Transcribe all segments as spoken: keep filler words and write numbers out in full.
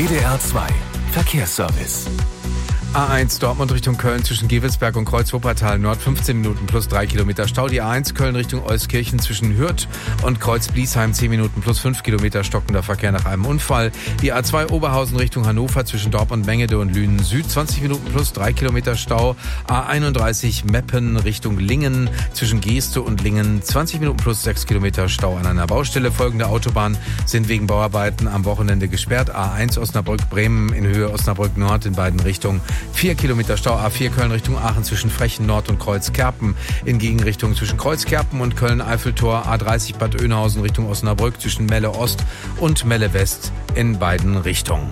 W D R zwei Verkehrsservice. A eins Dortmund Richtung Köln zwischen Gevelsberg und Kreuz-Wuppertal Nord fünfzehn Minuten plus drei Kilometer Stau. Die A eins Köln Richtung Euskirchen zwischen Hürth und Kreuz-Bliesheim zehn Minuten plus fünf Kilometer stockender Verkehr nach einem Unfall. Die A zwei Oberhausen Richtung Hannover zwischen Dortmund Mengede und Lünen Süd zwanzig Minuten plus drei Kilometer Stau. A einunddreißig Meppen Richtung Lingen zwischen Geeste und Lingen zwanzig Minuten plus sechs Kilometer Stau an einer Baustelle. Folgende Autobahnen sind wegen Bauarbeiten am Wochenende gesperrt. A eins Osnabrück-Bremen in Höhe Osnabrück Nord in beiden Richtungen. vier Kilometer Stau. A vier Köln Richtung Aachen zwischen Frechen Nord und Kreuz-Kerpen. In Gegenrichtung zwischen Kreuz-Kerpen und Köln-Eiffeltor. A dreißig Bad Oeynhausen Richtung Osnabrück zwischen Melle Ost und Melle West in beiden Richtungen.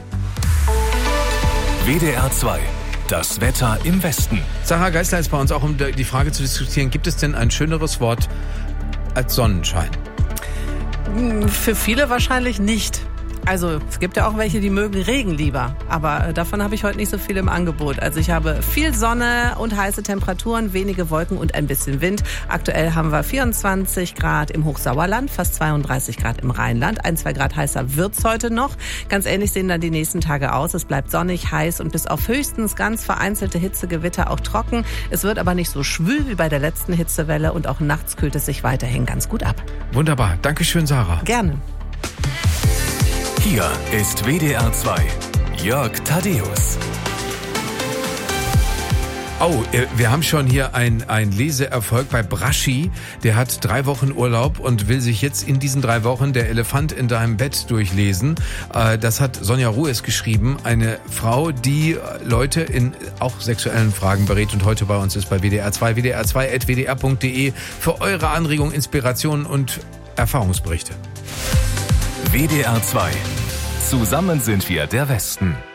W D R zwei. Das Wetter im Westen. Sarah Geisler ist bei uns auch, um die Frage zu diskutieren, gibt es denn ein schöneres Wort als Sonnenschein? Für viele wahrscheinlich nicht. Also es gibt ja auch welche, die mögen Regen lieber, aber davon habe ich heute nicht so viel im Angebot. Also ich habe viel Sonne und heiße Temperaturen, wenige Wolken und ein bisschen Wind. Aktuell haben wir vierundzwanzig Grad im Hochsauerland, fast zweiunddreißig Grad im Rheinland. Ein, zwei Grad heißer wird's heute noch. Ganz ähnlich sehen dann die nächsten Tage aus. Es bleibt sonnig, heiß und bis auf höchstens ganz vereinzelte Hitzegewitter auch trocken. Es wird aber nicht so schwül wie bei der letzten Hitzewelle und auch nachts kühlt es sich weiterhin ganz gut ab. Wunderbar. Dankeschön, Sarah. Gerne. Hier ist W D R zwei. Jörg Thaddeus. Oh, wir haben schon hier einen Leseerfolg bei Braschi. Der hat drei Wochen Urlaub und will sich jetzt in diesen drei Wochen Der Elefant in deinem Bett durchlesen. Das hat Sonja Ruhes geschrieben. Eine Frau, die Leute in auch sexuellen Fragen berät und heute bei uns ist bei W D R zwei. W D R zwei at w d r punkt d e für eure Anregungen, Inspirationen und Erfahrungsberichte. W D R zwei. Zusammen sind wir der Westen.